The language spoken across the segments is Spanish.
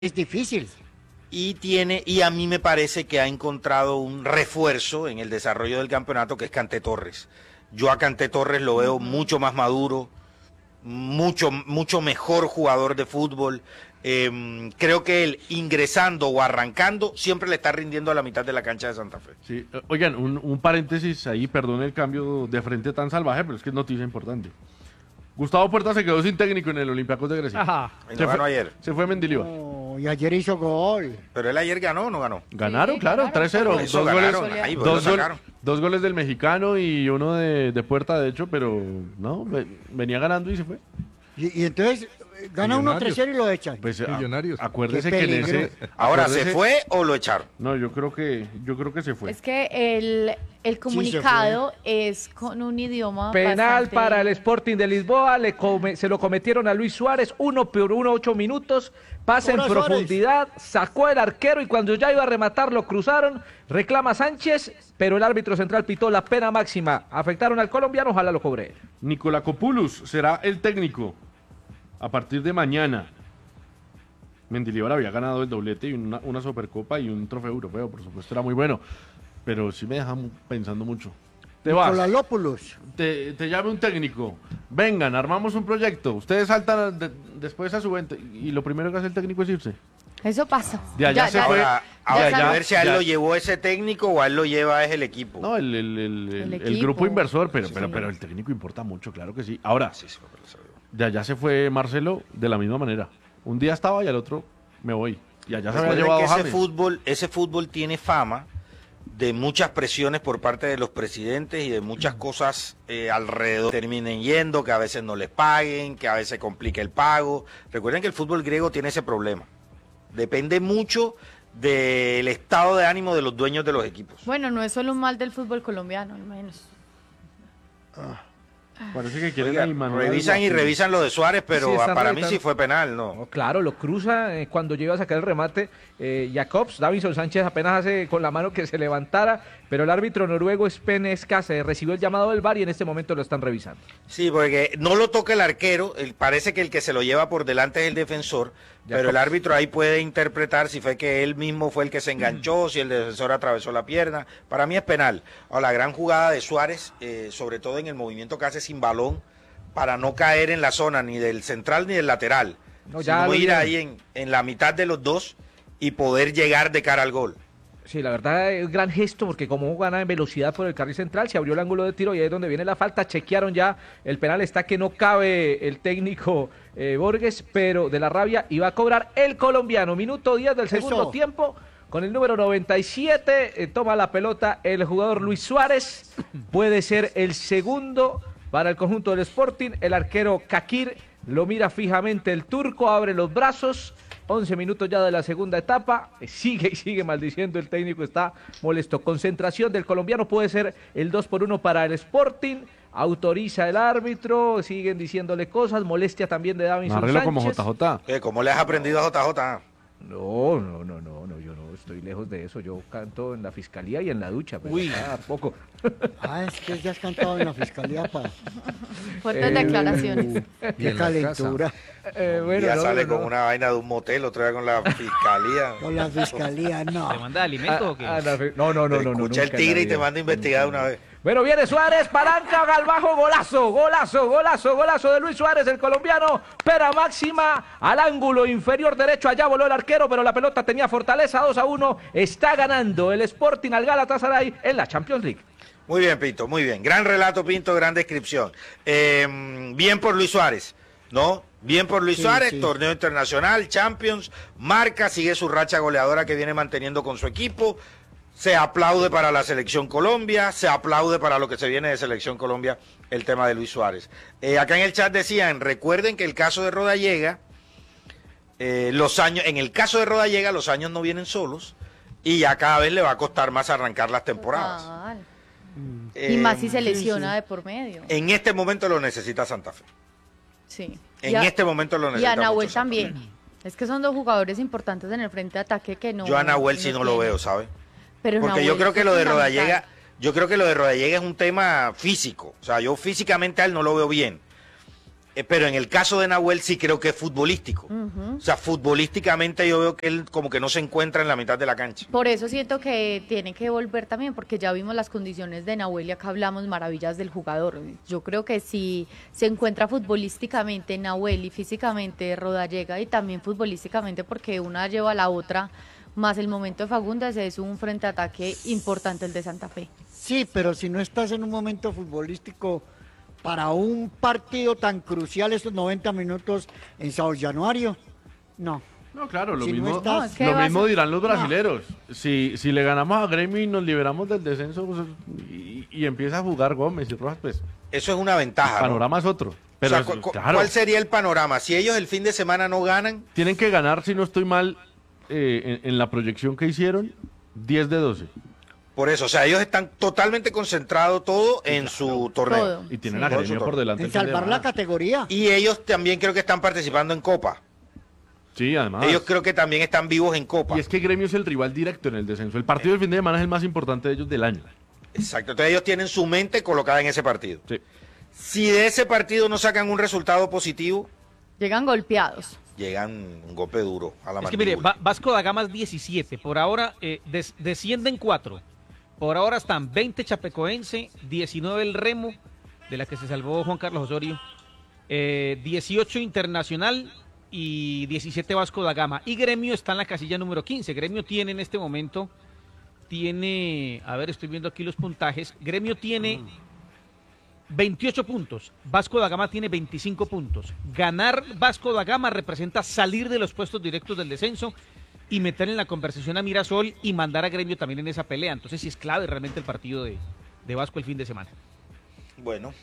es difícil. Y a mí me parece que ha encontrado un refuerzo en el desarrollo del campeonato, que es Kanté Torres. Yo a Kanté Torres lo veo mucho más maduro, mucho mejor jugador de fútbol. Creo que él, ingresando o arrancando, siempre le está rindiendo a la mitad de la cancha de Santa Fe. Sí, oigan, un paréntesis ahí, perdón el cambio de frente tan salvaje, pero es que es noticia importante. Gustavo Puerta se quedó sin técnico en el Olympiacos de Grecia. Ajá. Y no ganó ayer. Se fue Mendilibar. Oh, y ayer hizo gol. Pero él ayer ganó o no ganó. Ganaron, Sí, claro, ganaron. 3-0. Eso Dos goles, ganaron. Ahí, pues, lo sacaron. dos goles del mexicano y uno de Puerta, de hecho, pero no, venía ganando y se fue. Y entonces gana Millonarios. 1-3-0 y lo echan. Pues Millonarios. acuérdese Qué que en peligro. ese... Ahora, acuérdese- ¿se fue o lo echaron? No, yo creo que se fue. Es que el comunicado es con un idioma Penal bastante... para el Sporting de Lisboa, se lo cometieron a Luis Suárez, 1-1, 8 minutos, pasa en Ahora Suárez. profundidad, sacó el arquero y cuando ya iba a rematar lo cruzaron, reclama Sánchez, pero el árbitro central pitó la pena máxima, afectaron al colombiano, ojalá lo cobre él. Nicolacopoulos será el técnico a partir de mañana. Mendilibar había ganado el doblete y una Supercopa y un trofeo europeo, por supuesto, era muy bueno. Pero sí me deja pensando mucho. Te vas, Nicolás te llame un técnico, vengan, armamos un proyecto, ustedes saltan después a su venta y lo primero que hace el técnico es irse. Eso pasa. De allá se fue. Ahora, ya, a ya, ver si a él ya. lo llevó ese técnico o a él lo lleva es el equipo. No, el equipo. grupo inversor, pero Sí. el técnico importa mucho, claro que sí. Ahora, Sí, pero se lo llevó. de allá se fue Marcelo de la misma manera. Un día estaba y al otro me voy. Y allá se había Recuerden llevado que James. ese fútbol tiene fama de muchas presiones por parte de los presidentes y de muchas cosas alrededor. Terminen yendo, que a veces no les paguen, que a veces complica el pago. Recuerden que el fútbol griego tiene ese problema. Depende mucho del estado de ánimo de los dueños de los equipos. Bueno, no es solo un mal del fútbol colombiano, al menos. Parece que quieren Oiga, a Immanuel revisan y Guajín. revisan lo de Suárez, pero Sí, están para mí revisando. sí fue penal, ¿no? No, claro, lo cruza cuando llega a sacar el remate Jacobs, Davinson Sánchez apenas hace con la mano que se levantara, pero el árbitro noruego Spen Skase recibió el llamado del VAR y en este momento lo están revisando. Sí, porque no lo toca el arquero, parece que el que se lo lleva por delante es el defensor, pero el árbitro ahí puede interpretar si fue que él mismo fue el que se enganchó, si el defensor atravesó la pierna. Para mí es penal. Ahora, la gran jugada de Suárez, sobre todo en el movimiento que hace sin balón, para no caer en la zona ni del central ni del lateral, No, ya sino lo ir vieron. ahí en la mitad de los dos y poder llegar de cara al gol. Sí, la verdad es gran gesto porque como gana en velocidad por el carril central, se abrió el ángulo de tiro y ahí es donde viene la falta, chequearon ya, el penal está que no cabe el técnico Borges, pero de la rabia iba a cobrar el colombiano, minuto 10 del segundo Eso. tiempo, con el número 97, toma la pelota el jugador Luis Suárez, puede ser el segundo para el conjunto del Sporting, el arquero Kakir lo mira fijamente el turco, abre los brazos, 11 minutos ya de la segunda etapa, sigue y sigue maldiciendo el técnico, está molesto. Concentración del colombiano, puede ser el 2-1 para el Sporting, autoriza el árbitro, siguen diciéndole cosas, molestia también de Davinson Arreglo como Sánchez. JJ. ¿Cómo le has aprendido a JJ? No, yo no estoy lejos de eso, yo canto en la fiscalía y en la ducha, pero poco. Es que ya has cantado en la fiscalía, pa. Fuertes declaraciones. Y Qué en la calentura. Bueno, Ya no, sale no, con no. una vaina de un motel, otra vez con la fiscalía. Con la fiscalía, no. ¿Demanda de alimentos o qué? No, no, Te escucha el nunca en la tigre y te vida. manda a investigar una vez. Bueno, viene Suárez, palanca, Galbajo, golazo de Luis Suárez, el colombiano, pera máxima, al ángulo inferior derecho, allá voló el arquero, pero la pelota tenía fortaleza, 2-1, está ganando el Sporting al Galatasaray en la Champions League. Muy bien, Pinto, muy bien. Gran relato, Pinto, gran descripción. Bien por Luis Suárez, ¿no? Bien por Luis Sí, Suárez, sí. torneo internacional, Champions, marca, sigue su racha goleadora que viene manteniendo con su equipo. Se aplaude para la Selección Colombia, se aplaude para lo que se viene de Selección Colombia, el tema de Luis Suárez. Acá en el chat decían, recuerden que el caso de Rodallega, en el caso de Rodallega los años no vienen solos y ya cada vez le va a costar más arrancar las temporadas. Total. Y más si se lesiona sí. de por medio. En este momento lo necesita Santa Fe. Sí. En este momento lo Y necesita a Nahuel mucho Santa Fe. también. Es que son dos jugadores importantes en el frente de ataque que no. Yo a Nahuel sí no lo tienen. veo, ¿sabe? Pero Porque yo Nahuel creo que es lo de fundamental. Rodallega, yo creo que lo de Rodallega es un tema físico. O sea, yo físicamente a él no lo veo bien. Pero en el caso de Nahuel sí creo que es futbolístico. O sea, futbolísticamente yo veo que él como que no se encuentra en la mitad de la cancha. Por eso siento que tiene que volver también, porque ya vimos las condiciones de Nahuel y acá hablamos maravillas del jugador. Yo creo que si se encuentra futbolísticamente Nahuel y físicamente Rodallega y también futbolísticamente porque una lleva a la otra, más el momento de Fagundes, es un frente ataque importante el de Santa Fe. Sí, pero si no estás en un momento futbolístico para un partido tan crucial, estos 90 minutos en Sao Januario, no. No, claro, lo Si no mismo, estás- No, es que lo vas mismo a- dirán los brasileros. Si le ganamos a Gremio y nos liberamos del descenso pues, y empieza a jugar Gómez y Rojas, pues Eso es una el ventaja, ¿no? panorama es otro. O Pero sea, eso, claro, ¿cuál sería el panorama? Si ellos el fin de semana no ganan, tienen que ganar, si no estoy mal, en la proyección que hicieron, 10 de 12. por eso, o sea, ellos están totalmente concentrados todo en su torneo. Todo. Y tienen Sí. a Todo su Gremio por torneo. delante. En el fin de salvar la semana. categoría. Y ellos también creo que están participando en Copa. Sí, además. Ellos creo que también están vivos en Copa. Y es que Gremio es el rival directo en el descenso. El partido del fin de semana es el más importante de ellos del año. Exacto, entonces ellos tienen su mente colocada en ese partido. Sí. Si de ese partido no sacan un resultado positivo, Llegan golpeados. llegan un golpe duro a la Es que mire, mandíbula. Vasco da Gama es 17, por ahora descienden 4. Por ahora están 20 Chapecoense, 19 el Remo, de la que se salvó Juan Carlos Osorio, 18 Internacional y 17 Vasco da Gama. Y Gremio está en la casilla número 15. Gremio tiene en este momento, a ver, estoy viendo aquí los puntajes. Gremio tiene 28 puntos, Vasco da Gama tiene 25 puntos. Ganar Vasco da Gama representa salir de los puestos directos del descenso y meter en la conversación a Mirasol y mandar a Gremio también en esa pelea. Entonces sí es clave realmente el partido de Vasco el fin de semana. Bueno,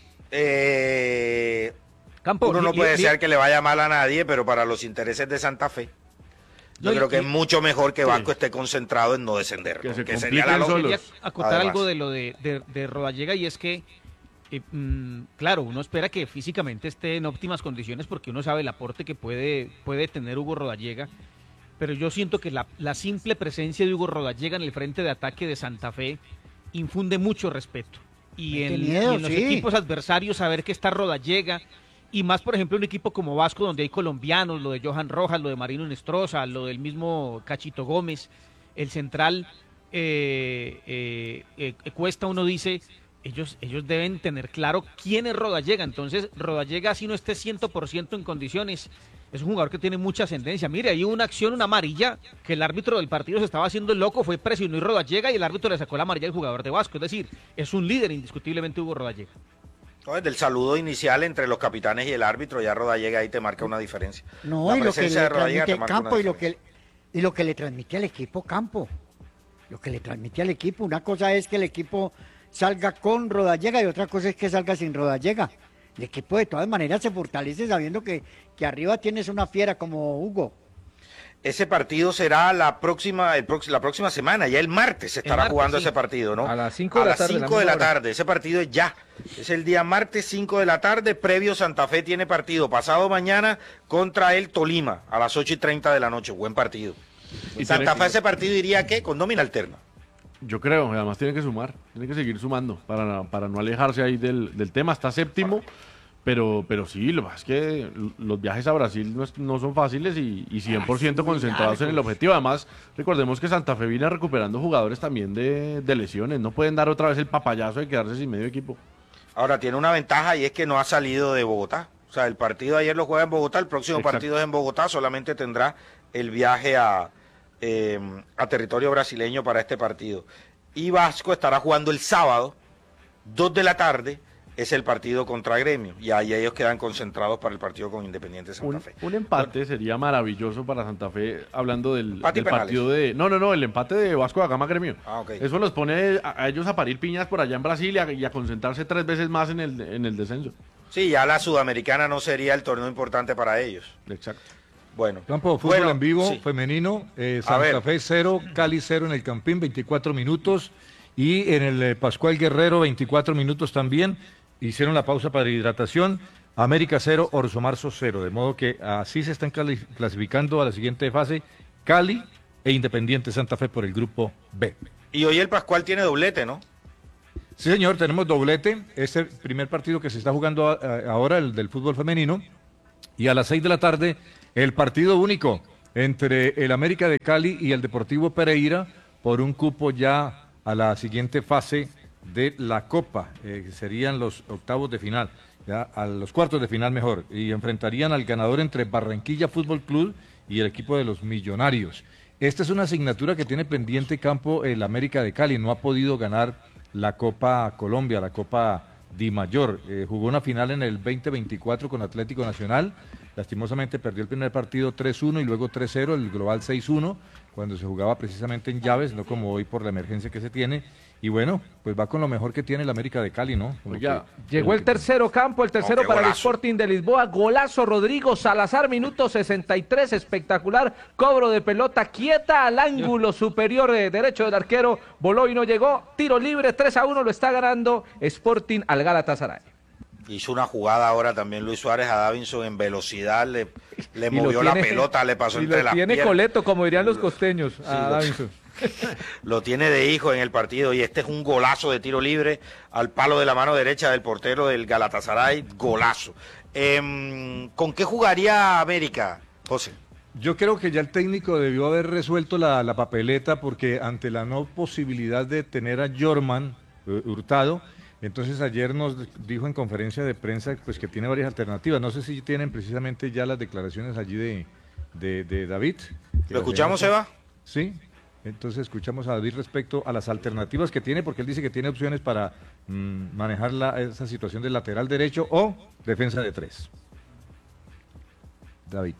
Campo, uno no li- puede li- desear que le vaya mal a nadie, pero para los intereses de Santa Fe, yo No, creo y- que es mucho mejor que Vasco esté concentrado en no descender. Que ¿no? se Que sería la compliquen lógica. solos. Quería acotar Además. algo de lo de Rodallega y es que, claro, uno espera que físicamente esté en óptimas condiciones porque uno sabe el aporte que puede tener Hugo Rodallega, pero yo siento que la simple presencia de Hugo Rodallega en el frente de ataque de Santa Fe infunde mucho respeto. Y Mete en, miedo, y en los sí. equipos adversarios saber que está Rodallega, y más por ejemplo un equipo como Vasco donde hay colombianos, lo de Johan Rojas, lo de Marino Nestroza, lo del mismo Cachito Gómez, el central Cuesta, uno dice, ellos deben tener claro quién es Rodallega. Entonces Rodallega, si no esté 100% en condiciones, es un jugador que tiene mucha ascendencia. Mire, hay una acción, una amarilla, que el árbitro del partido se estaba haciendo el loco, fue presionó y Rodallega y el árbitro le sacó la amarilla al jugador de Vasco. Es decir, es un líder indiscutiblemente Hugo Rodallega. No, desde el saludo inicial entre los capitanes y el árbitro, ya Rodallega ahí te marca una diferencia. No, La y lo que presencia le de Rodallega transmite te marca una Campo diferencia. y lo que le transmite al equipo Campo. Lo que le transmite al equipo. Una cosa es que el equipo salga con Rodallega y otra cosa es que salga sin Rodallega. El equipo de todas maneras se fortalece sabiendo que arriba tienes una fiera como Hugo. Ese partido será la próxima semana, ya el martes se estará martes, jugando sí. ese partido, ¿no? A las 5 de la tarde, 5 la de la misma hora. tarde, ese partido es ya. Es el día martes 5 de la tarde, previo Santa Fe tiene partido pasado mañana contra el Tolima a las 8:30 de la noche, buen partido. Y Santa tiene Fe que- ese partido iría ¿qué? Con nómina alterna. Yo creo, además tiene que sumar, tiene que seguir sumando para no alejarse ahí del tema. Está séptimo, pero sí, lo que pasa es que los viajes a Brasil no son fáciles y 100% concentrados en el objetivo. Además, recordemos que Santa Fe viene recuperando jugadores también de lesiones. No pueden dar otra vez el papayazo de quedarse sin medio equipo. Ahora tiene una ventaja y es que no ha salido de Bogotá. O sea, el partido de ayer lo juega en Bogotá, el próximo Exacto. partido es en Bogotá, solamente tendrá el viaje a territorio brasileño para este partido. Y Vasco estará jugando el sábado, 2 de la tarde, es el partido contra Gremio. Y ahí ellos quedan concentrados para el partido con Independiente Santa Fe. Un empate sería maravilloso para Santa Fe, hablando del Empate y partido de... No, el empate de Vasco da Gama Gremio. Ah, ok. Eso los pone a ellos a parir piñas por allá en Brasil y a concentrarse 3 veces más en el descenso. Sí, ya la Sudamericana no sería el torneo importante para ellos. Exacto. Bueno. Campo, fútbol Bueno, en vivo, sí. femenino, ver. Santa Fe 0, Cali 0 en el Campín, 24 minutos. Y en el Pascual Guerrero, 24 minutos también. Hicieron la pausa para hidratación. América 0, Orso Marzo 0. De modo que así se están clasificando a la siguiente fase Cali e Independiente Santa Fe por el grupo B. Y hoy el Pascual tiene doblete, ¿no? Sí, señor, tenemos doblete. Este primer partido que se está jugando ahora, el del fútbol femenino. Y a las 6 de la tarde, el partido único entre el América de Cali y el Deportivo Pereira por un cupo ya a la siguiente fase de la Copa, que serían los octavos de final, ya a los cuartos de final mejor, y enfrentarían al ganador entre Barranquilla Fútbol Club y el equipo de los Millonarios. Esta es una asignatura que tiene pendiente campo el América de Cali, no ha podido ganar la Copa Colombia, la Copa Di Mayor. Jugó una final en el 2024 con Atlético Nacional, lastimosamente perdió el primer partido 3-1 y luego 3-0, el global 6-1, cuando se jugaba precisamente en llaves, no como hoy por la emergencia que se tiene. Y bueno, pues va con lo mejor que tiene el América de Cali, ¿no? Oiga, Llegó el tercero campo, el tercero qué para el golazo. Sporting de Lisboa, golazo Rodrigo Salazar, minuto 63, espectacular, cobro de pelota quieta al ángulo superior derecho del arquero, voló y no llegó, tiro libre, 3-1, lo está ganando Sporting al Galatasaray. Hizo una jugada ahora también Luis Suárez a Davinson en velocidad, le Y lo movió la tiene- pelota, le pasó y entre lo las tiene piernas. coleto, como dirían los costeños, Sí, a lo- Davinson. Lo tiene de hijo en el partido y este es un golazo de tiro libre al palo de la mano derecha del portero del Galatasaray, golazo. ¿Con qué jugaría América, José? Yo creo que ya el técnico debió haber resuelto la papeleta porque ante la no posibilidad de tener a Jorman Hurtado, entonces ayer nos dijo en conferencia de prensa pues que tiene varias alternativas. No sé si tienen precisamente ya las declaraciones allí de David. ¿Lo escuchamos, Eva? Sí, entonces escuchamos a David respecto a las alternativas que tiene, porque él dice que tiene opciones para manejar esa situación del lateral derecho o defensa de tres. David.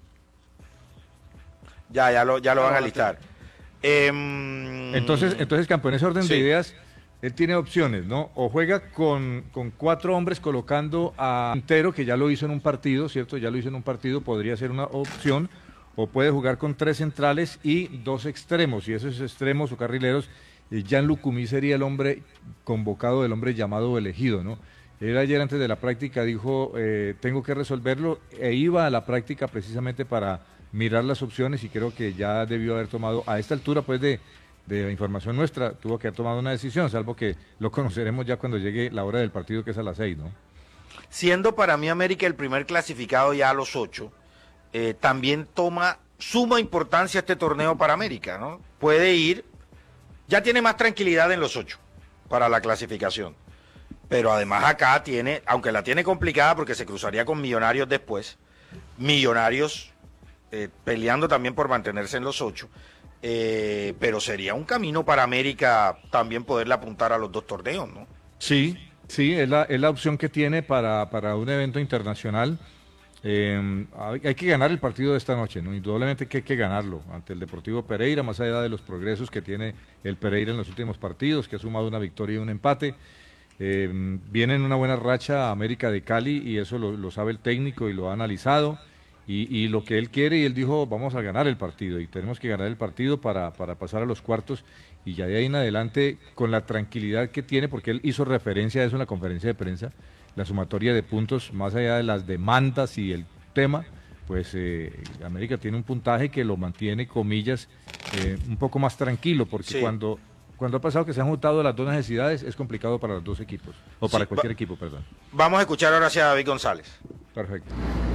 Ya lo van a listar. Entonces, campo, en ese orden de Sí. ideas, él tiene opciones, ¿no? O juega con 4 hombres colocando a Quintero, que ya lo hizo en un partido, ¿cierto? Ya lo hizo en un partido, podría ser una opción. O puede jugar con 3 centrales y 2 extremos. Y esos extremos o carrileros, Jan Lucumí sería el hombre convocado, el hombre llamado o elegido, ¿no? Él ayer antes de la práctica dijo, tengo que resolverlo, e iba a la práctica precisamente para mirar las opciones y creo que ya debió haber tomado, a esta altura pues de la información nuestra, tuvo que haber tomado una decisión, salvo que lo conoceremos ya cuando llegue la hora del partido, que es a las 6, ¿no? Siendo para mí América el primer clasificado ya a los 8, también toma suma importancia este torneo para América, ¿no? Puede ir, ya tiene más tranquilidad en los 8 para la clasificación, pero además acá tiene, aunque la tiene complicada porque se cruzaría con Millonarios después, Millonarios peleando también por mantenerse en los 8, pero sería un camino para América también poderle apuntar a los 2 torneos, ¿no? Sí, es la opción que tiene para un evento internacional. Hay que ganar el partido de esta noche, ¿no? Indudablemente que hay que ganarlo ante el Deportivo Pereira, más allá de los progresos que tiene el Pereira en los últimos partidos, que ha sumado una victoria y un empate. Viene en una buena racha América de Cali y eso lo sabe el técnico y lo ha analizado. Y lo que él quiere, y él dijo, vamos a ganar el partido, y tenemos que ganar el partido para pasar a los cuartos, y ya de ahí en adelante, con la tranquilidad que tiene, porque él hizo referencia a eso en la conferencia de prensa, la sumatoria de puntos, más allá de las demandas y el tema, pues América tiene un puntaje que lo mantiene, comillas, un poco más tranquilo, porque Sí. cuando ha pasado que se han juntado las dos necesidades, es complicado para los dos equipos, o para Sí, cualquier equipo, perdón. Vamos a escuchar ahora hacia David González. Perfecto.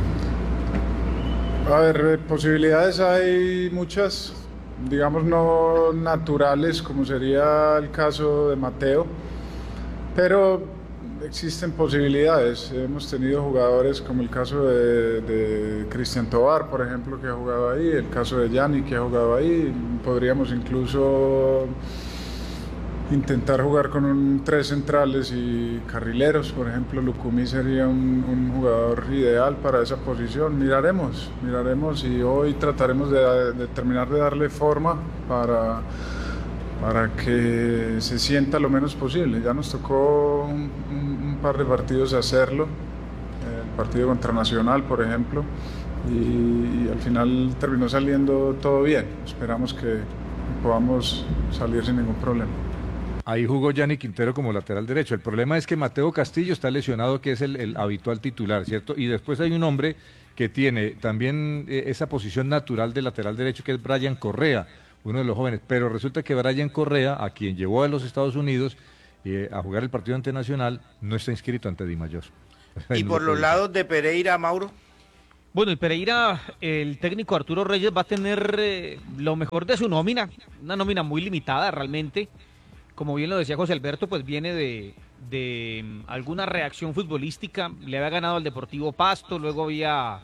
A ver, posibilidades hay muchas, digamos no naturales, como sería el caso de Mateo, pero existen posibilidades. Hemos tenido jugadores como el caso de Cristian Tobar, por ejemplo, que ha jugado ahí, el caso de Yanni, que ha jugado ahí. Podríamos incluso intentar jugar con 3 centrales y carrileros, por ejemplo. Lucumí sería un jugador ideal para esa posición. Miraremos y hoy trataremos de terminar de darle forma para que se sienta lo menos posible. Ya nos tocó un par de partidos hacerlo, el partido contra Nacional, por ejemplo, y al final terminó saliendo todo bien. Esperamos que podamos salir sin ningún problema. Ahí jugó Yanni Quintero como lateral derecho. El problema es que Mateo Castillo está lesionado, que es el habitual titular, ¿cierto? Y después hay un hombre que tiene también esa posición natural de lateral derecho, que es Brian Correa, uno de los jóvenes. Pero resulta que Brian Correa, a quien llevó a los Estados Unidos, a jugar el partido ante Nacional, no está inscrito ante Dimayor. Y por los lados de Pereira, Mauro. Bueno, el Pereira, el técnico Arturo Reyes va a tener lo mejor de su nómina, una nómina muy limitada realmente. Como bien lo decía José Alberto, pues viene de alguna reacción futbolística. Le había ganado al Deportivo Pasto, luego había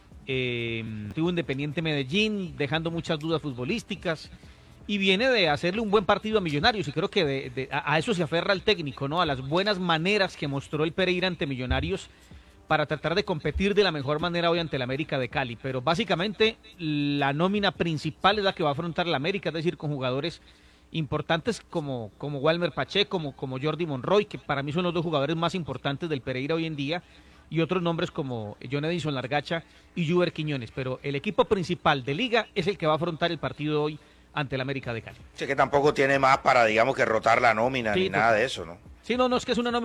tuvo Independiente Medellín, dejando muchas dudas futbolísticas. Y viene de hacerle un buen partido a Millonarios, y creo que a eso se aferra el técnico, ¿no? A las buenas maneras que mostró el Pereira ante Millonarios para tratar de competir de la mejor manera hoy ante el América de Cali. Pero básicamente la nómina principal es la que va a afrontar el América, es decir, con jugadores importantes como Walmer Pacheco, como Jordi Monroy, que para mí son los dos jugadores más importantes del Pereira hoy en día, y otros nombres como John Edison Largacha y Juber Quiñones. Pero el equipo principal de Liga es el que va a afrontar el partido hoy ante el América de Cali. Sí, que tampoco tiene más para, digamos, que rotar la nómina, Sí, ni nada de eso, ¿no? Sí, no, es que es una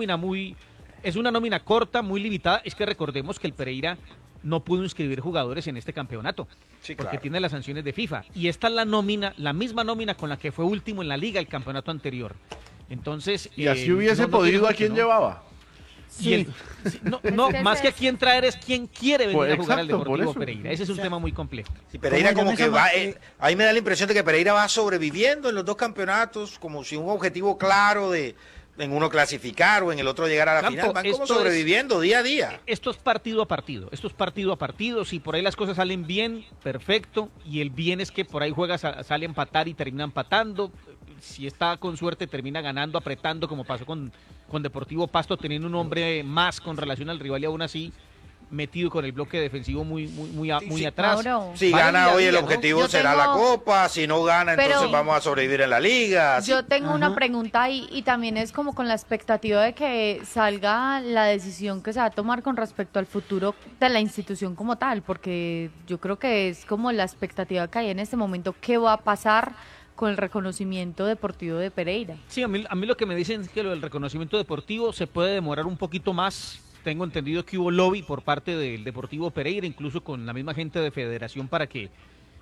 nómina corta, muy limitada. Es que recordemos que el Pereira no pudo inscribir jugadores en este campeonato, Sí, porque claro. tiene las sanciones de FIFA. Y esta es la nómina, la misma nómina con la que fue último en la liga el campeonato anterior. Entonces, Y así hubiese no tiene podido a mucho, quien ¿no? llevaba. Y el- sí, no, más que a quién traer es quién quiere venir Pues a jugar al exacto, por Deportivo eso. Pereira. Ese es un O sea, tema muy complejo. Sí, Pereira ¿Cómo como que llama va, esa ahí me da la impresión de que Pereira va sobreviviendo en los dos campeonatos, como si un objetivo claro de en uno clasificar o en el otro llegar a la Campo, final, van como esto es- sobreviviendo día a día. Esto es partido a partido, si por ahí las cosas salen bien, perfecto, y el bien es que por ahí juega, sale a empatar y termina empatando, si está con suerte termina ganando, apretando, como pasó con Deportivo Pasto, teniendo un hombre más con relación al rival y aún así metido con el bloque defensivo muy Sí. atrás. Mauro. Si Vale gana día a hoy el día, ¿no? objetivo Yo será tengo- la Copa, si no gana Pero- entonces vamos a sobrevivir en la Liga. así. Yo tengo una Ajá. pregunta ahí y también es como con la expectativa de que salga la decisión que se va a tomar con respecto al futuro de la institución como tal, porque yo creo que es como la expectativa que hay en este momento, qué va a pasar con el reconocimiento deportivo de Pereira. Sí, a mí lo que me dicen es que lo del reconocimiento deportivo se puede demorar un poquito más. Tengo entendido que hubo lobby por parte del Deportivo Pereira, incluso con la misma gente de federación, para que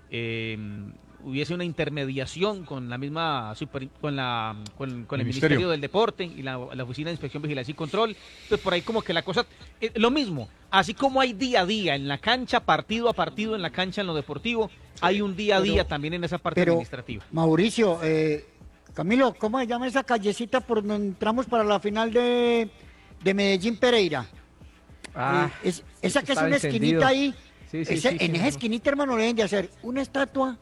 hubiese una intermediación con la misma con el Ministerio del Deporte y la Oficina de Inspección, Vigilancia y Control. Entonces por ahí como que la cosa, lo mismo, así como hay día a día en la cancha, partido a partido en la cancha en lo deportivo, hay un día a día también en esa parte Pero, administrativa. Mauricio, Camilo, ¿cómo se llama esa callecita por donde entramos para la final de Medellín Pereira? Esa que es estaba una encendido. esquinita ahí. Sí, En sí, esa no. esquinita, hermano, le deben de hacer una estatua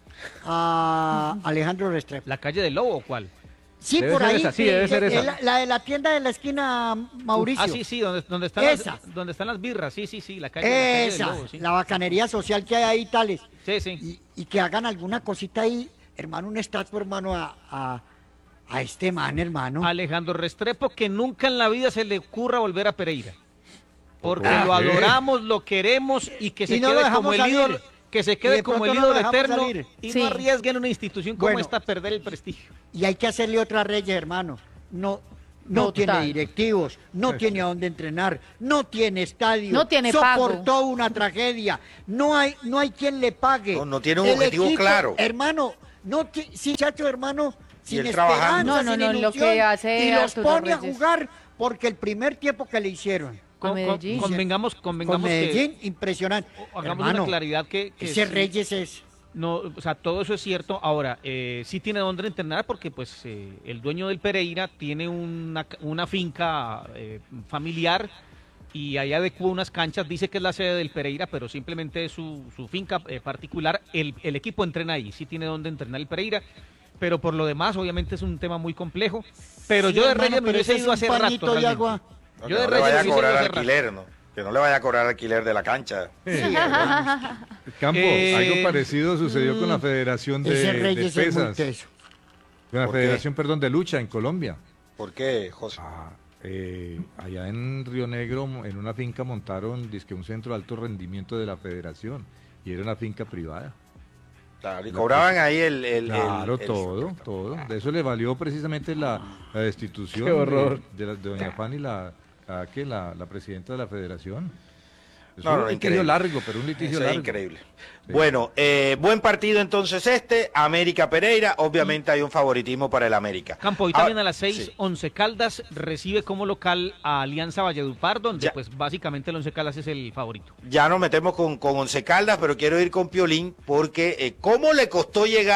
a Alejandro Restrepo. ¿La calle del Lobo o cuál? Sí, Debe por ser ahí. esa, sí, debe ser esa. La de la tienda de la esquina, Mauricio. Ah, sí, donde están Esa. donde están las birras, sí, la calle del Esa, Lobo, sí. la bacanería social que hay ahí, tales. Sí. Y que hagan alguna cosita ahí, hermano, un estatua, hermano, a este man, hermano. Alejandro Restrepo, que nunca en la vida se le ocurra volver a Pereira. Porque ¿Por lo qué? adoramos, lo queremos y que se Y no lo quede dejamos como el salir. ídolo, que se Y quede de como pronto el no lo ídolo dejamos eterno salir. y Sí. no arriesguen una institución como Bueno. esta a perder el prestigio. Y hay que hacerle otra Reyes, hermano. No Total. tiene directivos, no tiene a dónde entrenar, no tiene estadio, No tiene soportó una tragedia, no hay quien le pague. No tiene un El objetivo claro. Hermano, sí, chacho, hermano, sin él trabajando. esperanza, No, sin lo que ilusión, hace y los Arturo pone a Reyes. jugar porque el primer tiempo que le hicieron A Medellín. Convengamos con que Medellín, impresionante. hagamos Hermano, una claridad que ese sí. Reyes es... No, o sea, todo eso es cierto. Ahora, sí tiene dónde entrenar porque pues el dueño del Pereira tiene una finca familiar y ahí adecuó unas canchas, dice que es la sede del Pereira, pero simplemente es su finca particular. El equipo entrena ahí, sí tiene dónde entrenar el Pereira, pero por lo demás obviamente es un tema muy complejo. Pero Sí, yo de hermano, Reyes me pero hubiese ese es ido un hace rato. pañito de realmente. agua. No, Yo que de no le Reyes vaya a me hubiese cobrar ido hace rato. alquiler, ¿no? Que no le vaya a cobrar alquiler de la cancha. Campo, Eh, algo parecido sucedió con la Federación Ese de Reyes es muy Pesas. teso. Con la ¿Por qué? Federación, perdón, de Lucha en Colombia. ¿Por qué, José? Allá en Río Negro, en una finca montaron dizque un centro de alto rendimiento de la Federación y era una finca privada. Claro, y cobraban ahí Claro, el- todo. De eso le valió precisamente la destitución Qué horror. de doña Fanny, la presidenta de la Federación. Es No, un no, litigio increíble. largo, pero un litigio Eso es largo. increíble. Sí. Bueno, buen partido entonces América Pereira, obviamente hay un favoritismo para el América. Campo, hoy Ah, también a las 6, sí. Once Caldas recibe como local a Alianza Valledupar, donde Ya. pues básicamente el Once Caldas es el favorito. Ya nos metemos con Once Caldas, pero quiero ir con Piolín porque cómo le costó llegar